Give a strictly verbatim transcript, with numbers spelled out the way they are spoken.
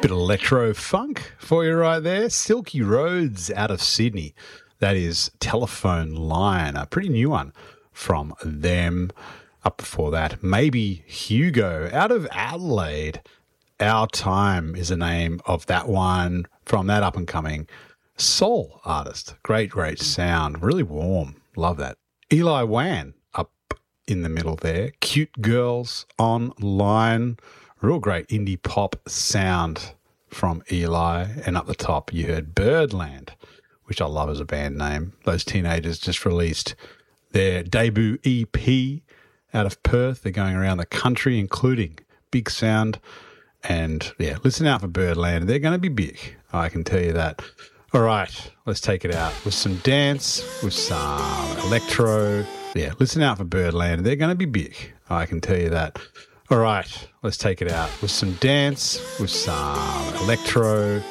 Bit of electro funk for you right there. Silky Roads out of Sydney. That is Telephone Line, a pretty new one from them. Up before that, Maybe Hugo out of Adelaide. Our Time is the name of that one from that up-and-coming soul artist. Great, great sound. Really warm. Love that. Eli Wan up in the middle there. Cute Girls Online. Real great indie pop sound from Eli. And up the top, you heard Birdland, which I love as a band name. Those teenagers just released their debut E P out of Perth. They're going around the country, including Big Sound. And, yeah, listen out for Birdland. They're going to be big. I can tell you that. All right, let's take it out with some dance, with some electro. Yeah, listen out for Birdland. They're going to be big. I can tell you that. All right, let's take it out with some dance, with some electro.